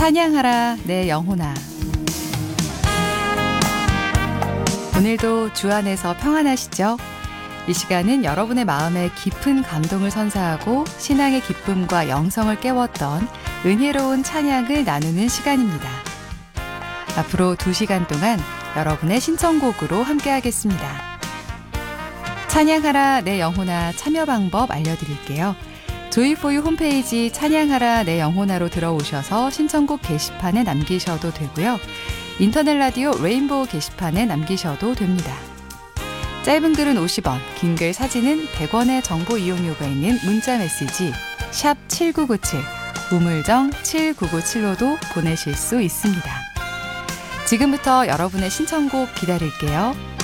찬양하라 내 영혼아. 오늘도 주 안에서 평안하시죠? 이 시간은 여러분의 마음에 깊은 감동을 선사하고 신앙의 기쁨과 영성을 깨웠던 은혜로운 찬양을 나누는 시간입니다. 앞으로 2시간 동안 여러분의 신청곡으로 함께하겠습니다. 찬양하라 내 영혼아 참여 방법 알려드릴게요. 조이포유 홈페이지 찬양하라 내 영혼아로 들어오셔서 신청곡 게시판에 남기셔도 되고요. 인터넷 라디오 레인보우 게시판에 남기셔도 됩니다. 짧은 글은 50원, 긴 글 사진은 100원의 정보 이용료가 있는 문자 메시지 샵 7997, 우물정 7997로도 보내실 수 있습니다. 지금부터 여러분의 신청곡 기다릴게요.